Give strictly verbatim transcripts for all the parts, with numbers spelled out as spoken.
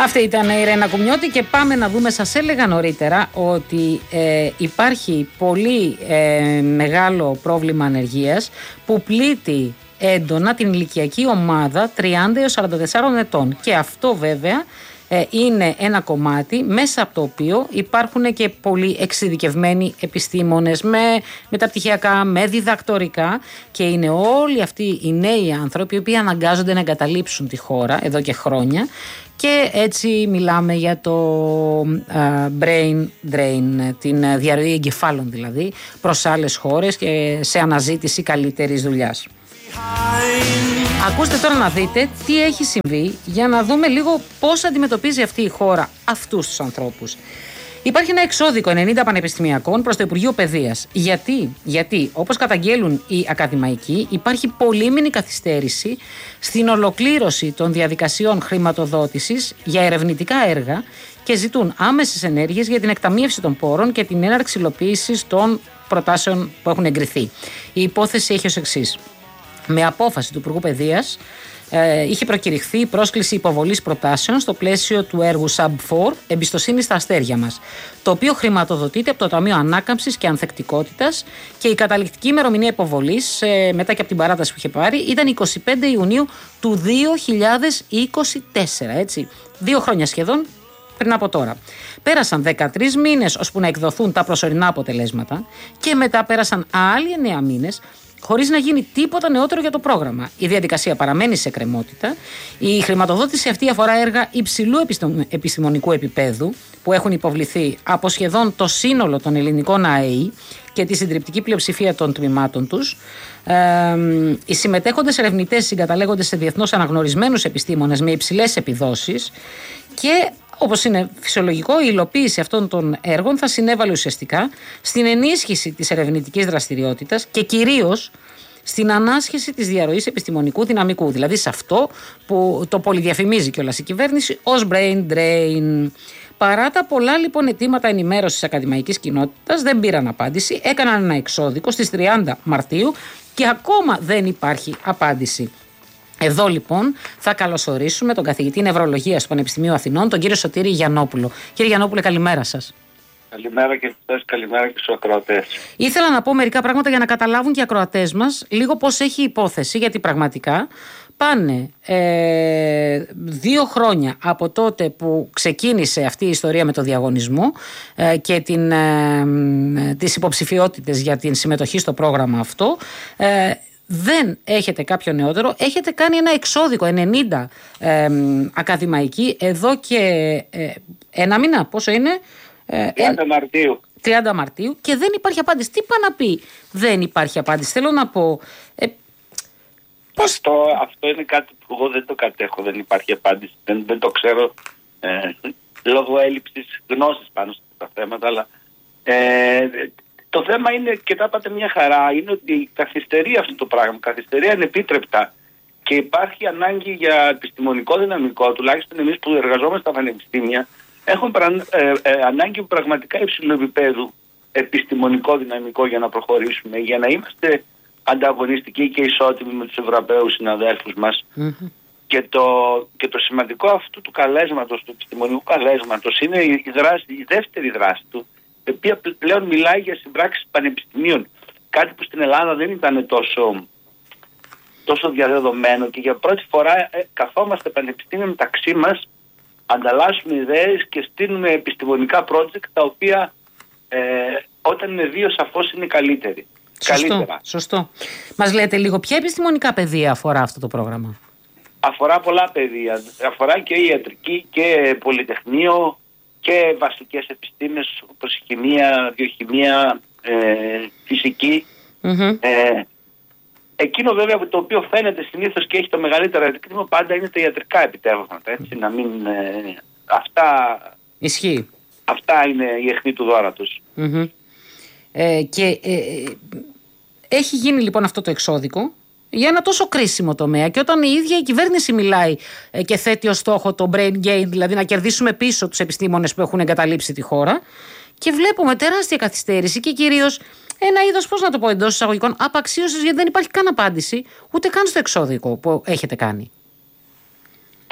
Αυτή ήταν η Ρένα Κουμιώτη και πάμε να δούμε, σας έλεγα νωρίτερα ότι ε, υπάρχει πολύ ε, μεγάλο πρόβλημα ανεργίας που πλήττει έντονα την ηλικιακή ομάδα τριάντα έως σαράντα τεσσάρων ετών και αυτό βέβαια ε, είναι ένα κομμάτι μέσα από το οποίο υπάρχουν και πολύ εξειδικευμένοι επιστήμονες με μεταπτυχιακά, με διδακτορικά και είναι όλοι αυτοί οι νέοι άνθρωποι οι οποίοι αναγκάζονται να εγκαταλείψουν τη χώρα εδώ και χρόνια. Και έτσι μιλάμε για το uh, brain drain, την διαρροή εγκεφάλων δηλαδή, προς άλλες χώρες και σε αναζήτηση καλύτερης δουλειάς. Ακούστε τώρα να δείτε τι έχει συμβεί για να δούμε λίγο πώς αντιμετωπίζει αυτή η χώρα αυτούς τους ανθρώπους. Υπάρχει ένα εξώδικο ενενήντα πανεπιστημιακών προς το Υπουργείο Παιδείας. Γιατί, Γιατί όπως καταγγέλουν οι ακαδημαϊκοί, υπάρχει πολύμηνη καθυστέρηση στην ολοκλήρωση των διαδικασιών χρηματοδότησης για ερευνητικά έργα και ζητούν άμεσες ενέργειες για την εκταμείευση των πόρων και την έναρξη υλοποίησης των προτάσεων που έχουν εγκριθεί. Η υπόθεση έχει ως εξής. Με απόφαση του Υπουργού Παιδείας, Ε, είχε προκηρυχθεί η πρόσκληση υποβολής προτάσεων στο πλαίσιο του έργου Σαμπ φορ Εμπιστοσύνη στα αστέρια μας, το οποίο χρηματοδοτείται από το Ταμείο Ανάκαμψης και Ανθεκτικότητας και η καταληκτική ημερομηνία υποβολής, ε, μετά και από την παράταση που είχε πάρει, ήταν εικοστή πέμπτη Ιουνίου του δύο χιλιάδες είκοσι τέσσερα, έτσι, δύο χρόνια σχεδόν πριν από τώρα. Πέρασαν δεκατρείς μήνες ώσπου να εκδοθούν τα προσωρινά αποτελέσματα και μετά πέρασαν άλλοι εννέα μήνες χωρίς να γίνει τίποτα νεότερο για το πρόγραμμα. Η διαδικασία παραμένει σε εκκρεμότητα. Η χρηματοδότηση αυτή αφορά έργα υψηλού επιστημονικού επίπεδου που έχουν υποβληθεί από σχεδόν το σύνολο των ελληνικών ΑΕΗ και τη συντριπτική πλειοψηφία των τμήματων τους. Ε, οι συμμετέχοντες ερευνητές συγκαταλέγονται σε διεθνώς αναγνωρισμένους επιστήμονες με υψηλές επιδόσεις και, όπως είναι φυσιολογικό, η υλοποίηση αυτών των έργων θα συνέβαλε ουσιαστικά στην ενίσχυση της ερευνητικής δραστηριότητας και κυρίως στην ανάσχεση της διαρροής επιστημονικού δυναμικού. Δηλαδή σε αυτό που το πολυδιαφημίζει κιόλας η κυβέρνηση ως brain drain. Παρά τα πολλά λοιπόν αιτήματα ενημέρωσης της ακαδημαϊκής κοινότητας, δεν πήραν απάντηση. Έκαναν ένα εξώδικο στις τριάντα Μαρτίου και ακόμα δεν υπάρχει απάντηση. Εδώ λοιπόν θα καλωσορίσουμε τον καθηγητή Νευρολογίας του Πανεπιστημίου Αθηνών, τον κύριο Σωτήρη Γιαννόπουλο. Κύριε Γιαννόπουλε, καλημέρα σας. Καλημέρα και σας, καλημέρα και στους ακροατές. Ήθελα να πω μερικά πράγματα για να καταλάβουν και οι ακροατές μας λίγο πώς έχει η υπόθεση, γιατί πραγματικά πάνε ε, δύο χρόνια από τότε που ξεκίνησε αυτή η ιστορία με το διαγωνισμό ε, και την, ε, τις υποψηφιότητες για την συμμετοχή στο πρόγραμμα αυτό. Ε, Δεν έχετε κάποιο νεότερο, έχετε κάνει ένα εξώδικο ενενήντα ε, ακαδημαϊκοί εδώ και ε, ένα μήνα, πόσο είναι? Ε, τριάντα Μαρτίου. τριάντα Μαρτίου και δεν υπάρχει απάντηση. Τι πάει να πει δεν υπάρχει απάντηση? Θέλω να πω... Ε, πώς... αυτό, αυτό είναι κάτι που εγώ δεν το κατέχω, δεν υπάρχει απάντηση. Δεν, δεν το ξέρω ε, λόγω έλλειψης γνώσης πάνω στα θέματα, αλλά... Ε, Το θέμα είναι, και τα είπατε μια χαρά, είναι ότι καθυστερεί αυτό το πράγμα, καθυστερεί ανεπίτρεπτα και υπάρχει ανάγκη για επιστημονικό δυναμικό, τουλάχιστον εμείς που εργαζόμαστε στα πανεπιστήμια, έχουμε ε, ε, ανάγκη πραγματικά υψηλού επίπεδου επιστημονικό δυναμικό για να προχωρήσουμε, για να είμαστε ανταγωνιστικοί και ισότιμοι με τους Ευρωπαίους συναδέλφους μας. Mm-hmm. Και το, και το σημαντικό αυτού του καλέσματος, του επιστημονικού καλέσματος, είναι η, δράση, η δεύτερη δράση του, η οποία πλέον μιλάει για συμπράξεις πανεπιστημίων. Κάτι που στην Ελλάδα δεν ήταν τόσο, τόσο διαδεδομένο και για πρώτη φορά ε, καθόμαστε πανεπιστήμια μεταξύ μας, ανταλλάσσουμε ιδέες και στείλουμε επιστημονικά project τα οποία ε, όταν είναι δύο σαφώς είναι καλύτεροι. Σωστό, καλύτερα. Σωστό. Μας λέτε λίγο ποια επιστημονικά πεδία αφορά αυτό το πρόγραμμα? Αφορά πολλά πεδία. Αφορά και ιατρική και πολυτεχνείο και βασικές επιστήμες όπως η χημεία, βιοχημεία, ε, φυσική. Mm-hmm. Ε, εκείνο βέβαια το οποίο φαίνεται συνήθως και έχει το μεγαλύτερο αντίκτυπο πάντα είναι τα ιατρικά επιτεύγματα. Έτσι, να μην, ε, αυτά, Ισχύει. Αυτά είναι η αιχμή του δώρατος. Mm-hmm. Ε, και ε, έχει γίνει λοιπόν αυτό το εξώδικο για ένα τόσο κρίσιμο τομέα και όταν η ίδια η κυβέρνηση μιλάει ε, και θέτει ως στόχο το brain gain, δηλαδή να κερδίσουμε πίσω τους επιστήμονες που έχουν εγκαταλείψει τη χώρα, και βλέπουμε τεράστια καθυστέρηση και κυρίως ένα είδος, πώς να το πω εντός εισαγωγικών, απαξίωσης, γιατί δεν υπάρχει καν απάντηση ούτε καν στο εξώδικο που έχετε κάνει.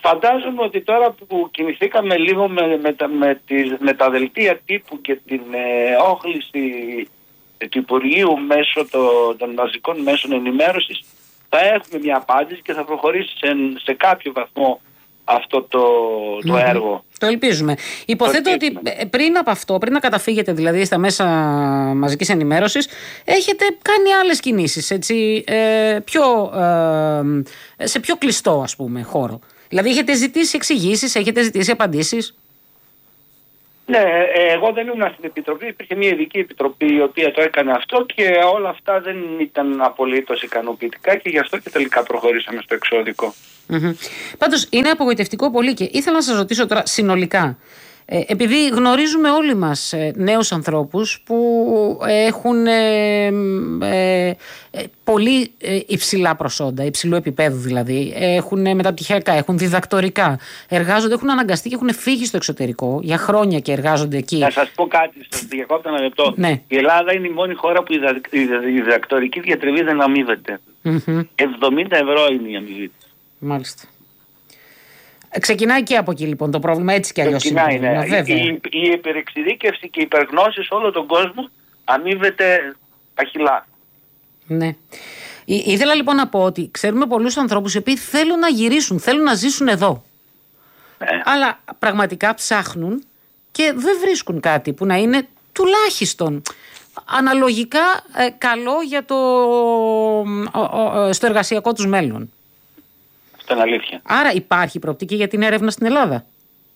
Φαντάζομαι ότι τώρα που κινηθήκαμε λίγο με, με, τα, με, τις, με τα δελτία τύπου και την ε, όχληση του Υπουργείου μέσω το, των μαζικών μέσων ενημέρωσης, θα έχουμε μια απάντηση και θα προχωρήσει σε, σε κάποιο βαθμό αυτό το, το mm-hmm. έργο. Το ελπίζουμε. Υποθέτω το ότι πριν από αυτό, πριν να καταφύγετε δηλαδή στα μέσα μαζικής ενημέρωσης, έχετε κάνει άλλες κινήσεις, έτσι, ε, πιο, ε, σε πιο κλειστό, ας πούμε, χώρο. Δηλαδή έχετε ζητήσει εξηγήσεις, έχετε ζητήσει απαντήσεις. Ναι, εγώ δεν ήμουν στην Επιτροπή, υπήρχε μια ειδική επιτροπή η οποία το έκανε αυτό και όλα αυτά δεν ήταν απολύτως ικανοποιητικά και γι' αυτό και τελικά προχωρήσαμε στο εξώδικο. Mm-hmm. Πάντως είναι απογοητευτικό πολύ και ήθελα να σας ρωτήσω τώρα συνολικά, ε, επειδή γνωρίζουμε όλοι μας ε, νέους ανθρώπους που έχουν ε, ε, ε, πολύ ε, υψηλά προσόντα, υψηλού επίπεδου δηλαδή, έχουν μεταπτυχιακά, έχουν διδακτορικά, εργάζονται, έχουν αναγκαστεί και έχουν φύγει στο εξωτερικό για χρόνια και εργάζονται εκεί. Να σας πω κάτι, σας διακόπτω ένα λεπτό. Ναι. Η Ελλάδα είναι η μόνη χώρα που η, διδα, η διδακτορική διατριβή δεν αμείβεται. Mm-hmm. εβδομήντα ευρώ είναι η αμοιβή. Μάλιστα. Ξεκινάει και από εκεί λοιπόν το πρόβλημα, έτσι κι αλλιώς. Ξεκινάει, ναι. ναι. Η, η, η υπερεξειδίκευση και η υπεργνώση σε όλο τον κόσμο αμείβεται αχυλά. Ναι. Ή, ήθελα λοιπόν να πω ότι ξέρουμε πολλούς ανθρώπους οι οποίοι θέλουν να γυρίσουν, θέλουν να ζήσουν εδώ. Ναι. Αλλά πραγματικά ψάχνουν και δεν βρίσκουν κάτι που να είναι τουλάχιστον αναλογικά ε, καλό για το, ο, ο, στο εργασιακό τους μέλλον. Αυτό είναι αλήθεια. Άρα υπάρχει προοπτική για την έρευνα στην Ελλάδα?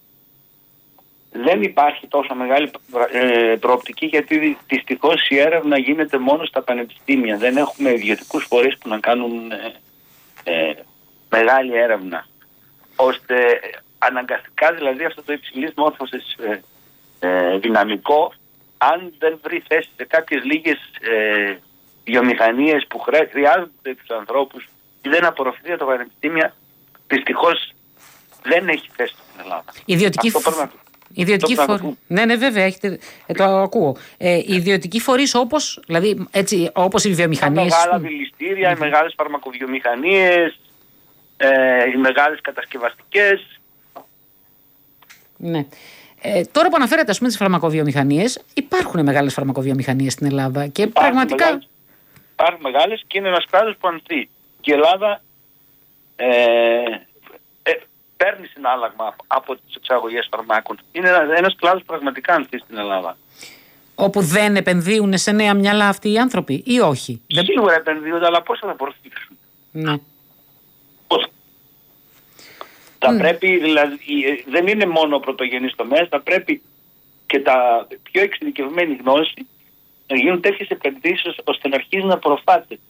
Δεν υπάρχει τόσο μεγάλη ε, προοπτική, γιατί δυστυχώς η έρευνα γίνεται μόνο στα πανεπιστήμια. Δεν έχουμε ιδιωτικούς φορείς που να κάνουν ε, ε, μεγάλη έρευνα. Ώστε αναγκαστικά δηλαδή αυτό το υψηλής μόρφωσης ε, ε, δυναμικό, αν δεν βρει θέση σε κάποιες λίγες ε, βιομηχανίες που χρειάζονται τους ανθρώπους και δεν απορροφηθεί από τα πανεπιστήμια, δυστυχώς δεν έχει θέση στην Ελλάδα. Ιδιωτική φ... Ιδιωτική φορή. Ναι, ναι, βέβαια, έχετε... ε, το ακούω. Ε, οι ιδιωτικοί φορείς όπως, δηλαδή, έτσι, όπως οι βιομηχανίες. Οι μεγάλα δηληστήρια, mm-hmm. οι μεγάλες φαρμακοβιομηχανίες, ε, οι μεγάλες κατασκευαστικές. Ναι. Ε, τώρα που αναφέρατε, ας πούμε, τις φαρμακοβιομηχανίες, υπάρχουν μεγάλες φαρμακοβιομηχανίες στην Ελλάδα και υπάρχουν πραγματικά. Μεγάλες, υπάρχουν μεγάλες και είναι ένας κλάδος που ανθεί. Και η Ελλάδα ε, ε, παίρνει συνάλλαγμα από τις εξαγωγές φαρμάκων. Είναι ένας, ένας κλάδος πραγματικά ανθεί στην Ελλάδα. Όπου δεν επενδύουν σε νέα μυαλά αυτοί οι άνθρωποι ή όχι? Σίγουρα επενδύονται, αλλά πώς θα τα απορροφήσουν? Ναι. Πώς? Θα mm. πρέπει, δηλαδή, δεν είναι μόνο ο πρωτογενής τομέας, θα πρέπει και τα πιο εξειδικευμένη γνώση να γίνουν τέτοιες επενδύσεις ώστε να αρχίζει να απορροφάται.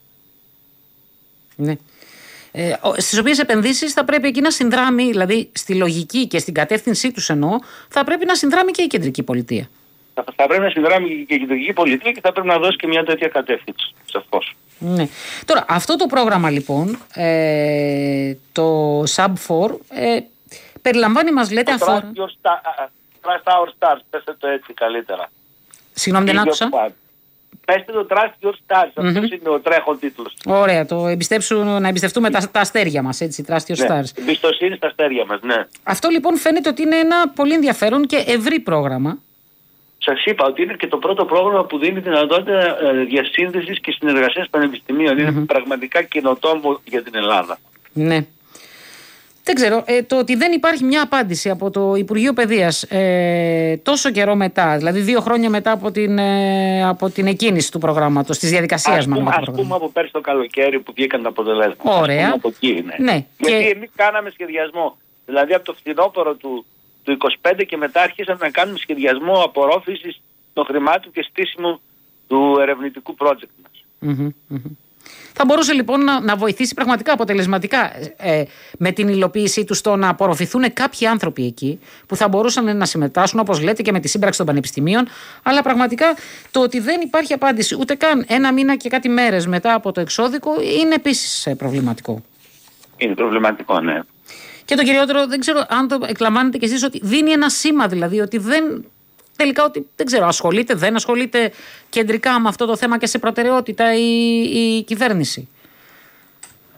Ναι. Ε, στις οποίες επενδύσεις θα πρέπει εκεί να συνδράμει, δηλαδή στη λογική και στην κατεύθυνσή τους εννοώ, θα πρέπει να συνδράμει και η κεντρική πολιτεία. Θα, θα πρέπει να συνδράμει και η κεντρική πολιτεία και θα πρέπει να δώσει και μια τέτοια κατεύθυνση, σαφώς. Ναι. Τώρα, αυτό το πρόγραμμα λοιπόν, ε, το Sub φορ, ε, περιλαμβάνει, μας λέτε, αφορά... Trust Our Stars, πέστε το έτσι καλύτερα. Συγγνώμη, δεν άκουσα. Πέστε το Trust Your Stars, mm-hmm. αυτός είναι ο τρέχον τίτλος. Ωραία, το να εμπιστευτούμε τα, τα αστέρια μας, έτσι, Trust Your Stars. Ναι, εμπιστοσύνη στα αστέρια μας, ναι. Αυτό λοιπόν φαίνεται ότι είναι ένα πολύ ενδιαφέρον και ευρύ πρόγραμμα. Σας είπα ότι είναι και το πρώτο πρόγραμμα που δίνει δυνατότητα διασύνδεσης και συνεργασίας πανεπιστημίων. Mm-hmm. Είναι πραγματικά καινοτόμο για την Ελλάδα. Ναι. Δεν ξέρω, ε, το ότι δεν υπάρχει μια απάντηση από το Υπουργείο Παιδείας ε, τόσο καιρό μετά, δηλαδή δύο χρόνια μετά από την, ε, από την εκκίνηση του προγράμματος, της διαδικασίας μάλλον. Ας πούμε, πούμε από πέρσι το καλοκαίρι που βγήκαν τα αποτελέσματα. Ωραία. Από εκεί είναι. Ναι. Γιατί και... εμείς κάναμε σχεδιασμό. Δηλαδή από το φθινόπωρο του, του είκοσι πέντε και μετά αρχίσαμε να κάνουμε σχεδιασμό απορρόφησης των χρημάτων και στήσιμο του ερευνητικού project μας. Mm-hmm, mm-hmm. Θα μπορούσε λοιπόν να, να βοηθήσει πραγματικά αποτελεσματικά ε, με την υλοποίησή του στο να απορροφηθούν κάποιοι άνθρωποι εκεί που θα μπορούσαν να συμμετάσχουν, όπως λέτε, και με τη σύμπραξη των πανεπιστημίων. Αλλά πραγματικά το ότι δεν υπάρχει απάντηση ούτε καν ένα μήνα και κάτι μέρες μετά από το εξώδικο είναι επίσης προβληματικό. Είναι προβληματικό, ναι. Και το κυριότερο, δεν ξέρω αν το εκλαμβάνετε κι εσείς, ότι δίνει ένα σήμα δηλαδή ότι δεν. Τελικά ότι δεν ξέρω, ασχολείται, δεν ασχολείται κεντρικά με αυτό το θέμα και σε προτεραιότητα η, η κυβέρνηση.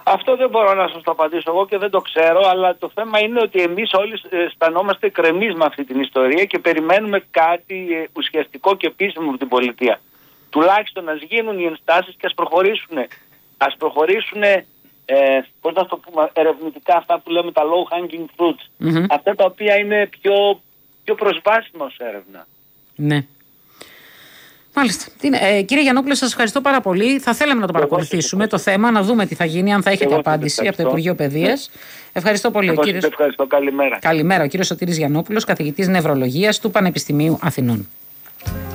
Αυτό δεν μπορώ να σας το απαντήσω εγώ και δεν το ξέρω, αλλά το θέμα είναι ότι εμείς όλοι αισθανόμαστε κρεμείς με αυτή την ιστορία και περιμένουμε κάτι ουσιαστικό και επίσημο από την πολιτεία. Τουλάχιστον να γίνουν οι ενστάσεις και ας προχωρήσουν. Ας προχωρήσουν, ε, πώς να το πούμε, ερευνητικά αυτά που λέμε τα low hanging fruits. Mm-hmm. Αυτά τα οποία είναι πιο, πιο προσβάσιμα ως έρευνα. Ναι. Μάλιστα. Ε, κύριε Γιαννόπουλε, σας ευχαριστώ πάρα πολύ. Θα θέλαμε να το παρακολουθήσουμε το θέμα, να δούμε τι θα γίνει, αν θα έχετε Εγώ απάντηση από το Υπουργείο Παιδείας. Ναι. Ευχαριστώ πολύ. Εγώ κύριος... Ευχαριστώ. Καλημέρα. Καλημέρα. Ο κύριος Σωτήρης Γιαννόπουλος, καθηγητής νευρολογίας του Πανεπιστημίου Αθηνών.